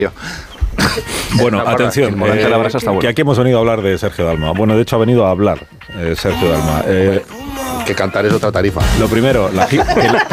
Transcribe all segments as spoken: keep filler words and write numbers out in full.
Bueno, atención, eh, la brasa está bueno. Que aquí hemos venido a hablar de Sergio Dalma. Bueno, de hecho ha venido a hablar eh, Sergio Dalma. Eh, que cantar es otra tarifa. Lo primero, la Viene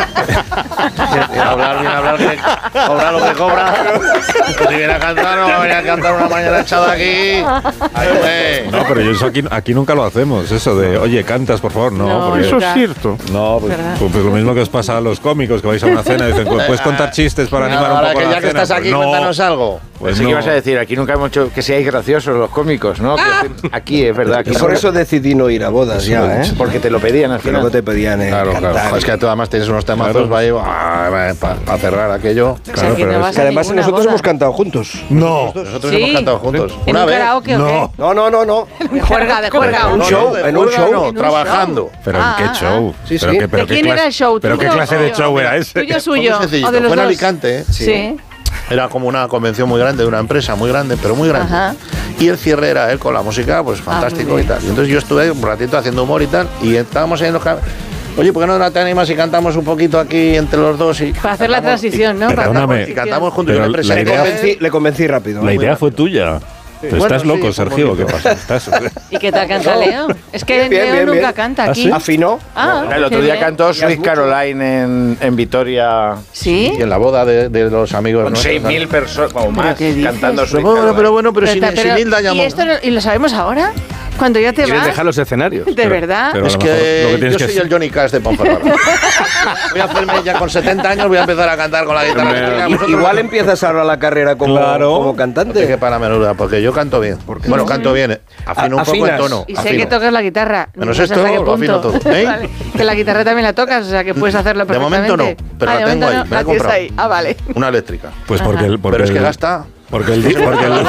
a hablar, viene a hablar, que cobra lo que cobra. Si viene a cantar, no va a venir a cantar una mañana echada aquí. Ay, no, pero yo eso aquí, aquí nunca lo hacemos, eso de, oye, cantas, por favor. No, no porque, eso es cierto. No, pues, pues, pues lo mismo que os pasa a los cómicos, que vais a una cena y dicen, pues puedes contar chistes para animar un poco que la ya que cena. estás aquí, pues no, cuéntanos algo. Pues Así no. que ibas a decir, aquí nunca hemos hecho que seáis graciosos los cómicos, ¿no? ¡Ah! Aquí es verdad. Aquí Y por eso decidí no ir a bodas eso ya, ¿eh? Porque te lo pedían al Que final. luego te pedían eh, Claro, cantar. claro. Es que tú además tienes unos temazos Claro. para pa cerrar aquello. O sea, Claro, que pero no es- vas Que a además ninguna nosotros boda. hemos cantado juntos. No, Nosotros Sí. hemos cantado juntos. ¿En Una un vez. karaoke o no. No, no, no, no. qué? De juerga, de juerga. un No, show, no, de en un juerga show. no, En un trabajando. pero Ah, ¿en qué ah, show? Sí, ¿Pero sí. qué, pero ¿De qué quién clase, era el show? ¿Pero qué ¿Tuyo clase o de yo? show era ese? ¿Tuyo Fue suyo? muy sencillito. ¿O de los Fue en dos? Alicante, ¿eh? Sí. Era como una convención muy grande de una empresa muy grande, pero muy grande. Ajá. Y el cierre era él con la música, pues fantástico muy y tal. Y entonces yo estuve un ratito haciendo humor y tal, y estábamos ahí en los cam- Oye, ¿por qué no te animas y cantamos un poquito aquí entre los dos? Y Para hacer la cantamos- transición, ¿no? Para hacer la Perdóname. Y transición. cantamos juntos. Pero Yo me la Le presenté. convencí, le convencí rápido. La idea fue tuya. Pero Bueno, ¿estás sí, loco, fue Sergio? ¿Qué bonito. pasa? ¿Estás... ¿Y qué tal canta Leo? Es que Bien, Leo bien, nunca bien. canta ¿Ah, aquí. sí? Afinó. Ah, El otro qué día bien. cantó Sweet Caroline en, en Vitoria. ¿Sí? Y en la boda de, de los amigos Con nuestros, seis mil personas o ¿Pero más qué dices? cantando Sweet Pero bueno, Caroline. pero bueno, pero, sin, ta- sin Hilda ¿y, llamó. esto lo, ¿Y lo sabemos ahora? Cuando ya te ¿Quieres vas. dejar los escenarios? ¿De verdad? pero- Es a lo mejor que lo que tienes yo que soy el Johnny Cash de Ponferrada. Voy a hacerme ya con setenta años, voy a empezar a cantar con la guitarra. eléctrica. I- Vosotros- Igual empiezas ahora la carrera como, Claro. como Porque cantante. para menuda, porque yo canto bien. Bueno, canto bien. eh. Afino un poco el Afinas. tono. Y sé afino. que tocas la guitarra. Menos No sé esto, hasta qué lo afino punto. todo. ¿Eh? Vale. Que la guitarra también la tocas, o sea que puedes hacerlo De momento perfectamente. no, pero Ah, la de tengo momento ahí, no, me la he la tienes comprado. ahí. Ah, vale. Una eléctrica. Pues porque el... Porque Pero es que el- gasta. Porque el... Porque el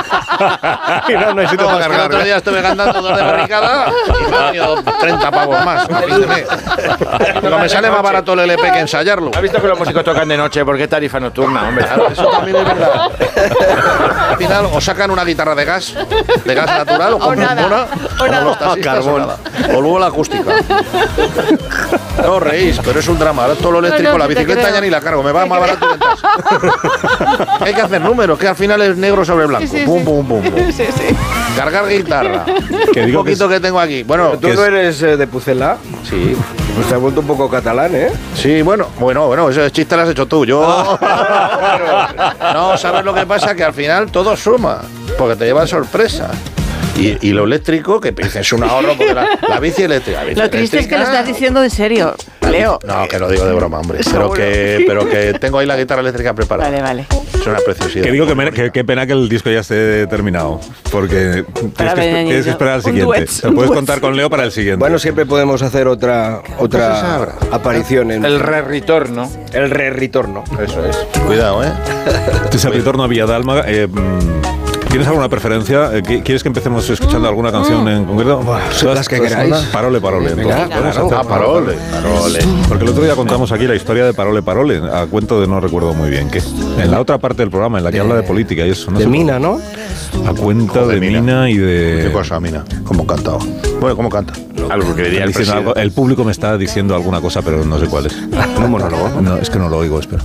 no necesito No, es que el otro día estuve cantando dos de barricada y me han venido treinta pavos más. Apínteme. Pero me sale más barato el L P que ensayarlo. ¿Has visto que los músicos tocan de noche? ¿Por qué tarifa nocturna, hombre? Claro, eso también es verdad. Al final, o sacan una guitarra de gas, de gas natural, o O con nada, bombona, o como nada. los taxistas, Carbón. o nada. O luego la acústica. No os reís, pero es un drama. Ahora todo lo eléctrico, No, no, la que te bicicleta creo. ya ni la cargo, me va Te más barato que el taxi. Hay que hacer números, que al final es negro sobre blanco. Sí, sí, pum, sí. pum, pum, pum. Sí, sí. Cargar guitarra. Que Un digo que poquito que, tengo aquí. Bueno, Tú que no es- eres eh, de Pucela. sí. Pues te has vuelto un poco catalán, ¿eh? Sí, bueno, bueno, bueno, ese chiste lo has hecho tú. Yo. No, ¿sabes lo que pasa? Que al final todo suma, porque te llevan sorpresa. Y, y lo eléctrico, que es un ahorro, porque la, la bici eléctrica. la bici Lo triste es que lo eléctrica- estás diciendo de serio, Leo. No, que lo digo de broma, hombre. Pero Seguro. que, pero que tengo ahí la guitarra eléctrica preparada. Vale, vale. Es una preciosidad. Que digo que, me- que- qué pena que el disco ya esté terminado. Porque tienes que, ver, esper- tienes que esperar al un siguiente. duet, Te un puedes duet. contar con Leo para el siguiente. Bueno, siempre podemos hacer otra se otra sabrá. aparición en El re-retorno. el re-retorno. Eso es. Cuidado, ¿eh? Este es el retorno a Villadalma. Eh, mm, ¿Tienes alguna preferencia? Eh, ¿qui- ¿Quieres que empecemos escuchando alguna canción en concreto? Buah, las que queráis. Parole, parole. Venga, entonces. Vamos a claro. hacer Ah, parole. Parole. Porque el otro día contamos aquí la historia de Parole, parole, a cuento de no recuerdo muy bien qué. En la otra parte del programa, en la que habla de política y eso. No De sé Mina, ¿no? por- A cuento Joder, de Mina. Mina y de... ¿Qué cosa, Mina? ¿Cómo cantaba? Bueno, ¿cómo canta? Algo que diría el Diciendo algo- presidente. el público me está diciendo alguna cosa, pero no sé cuál es. Un monólogo. No, es que no lo oigo, espera.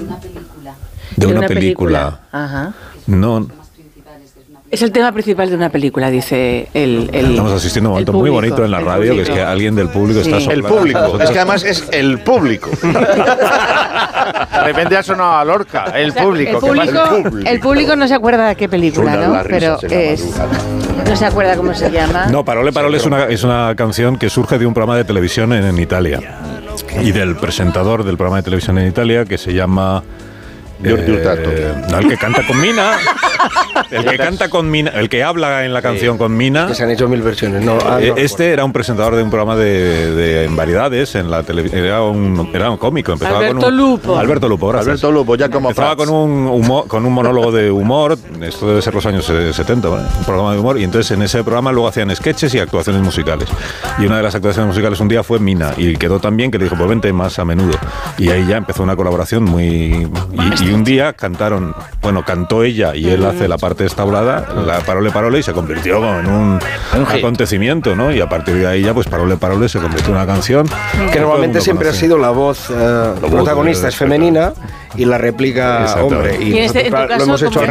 De De una película. Ajá. No, Es el tema principal de una película, dice el. el estamos asistiendo a un momento el muy público, bonito en la el radio, que es público. que alguien del público Sí. está El soplando. público. Nosotros- Es que además es el público. De repente ha sonado a Lorca. El O sea, público. El ¿qué público, pasa? el público no se acuerda de qué película, Suenan ¿no? las Pero risas en la es. madrugada. No se acuerda cómo se llama. No, Parole Parole es una, es una canción que surge de un programa de televisión en, en Italia y del presentador del programa de televisión en Italia que se llama... Giorgio Hurtado. no, el que canta con Mina. El que canta con Mina, el que habla en la canción con Mina. Que se han hecho mil versiones. No, ah, Eh, no, Este era un presentador de un programa de, de en variedades en la televisión. Era un, era un cómico. Empezaba Alberto con un, Lupo. Alberto Lupo, gracias. Alberto Lupo, ya como Empezaba Prats. con un, humor, con un monólogo de humor. Esto debe ser los años eh, setenta, ¿vale? Un programa de humor. Y entonces en ese programa luego hacían sketches y actuaciones musicales. Y una de las actuaciones musicales un día fue Mina. Y quedó tan bien que le dijo, pues vente más a menudo. Y ahí ya empezó una colaboración muy... Y, y un día cantaron, bueno, cantó ella y él hace la parte establada, la Parole Parole, y se convirtió como en un, Un hit. acontecimiento, ¿no? Y a partir de ahí ya, pues Parole Parole se convirtió en una canción Que normalmente siempre ha sido la voz eh, voz protagonista de- es femenina y la réplica Exactamente. hombre. Y en este- en tu nosotros caso, lo hemos hecho ¿cómo al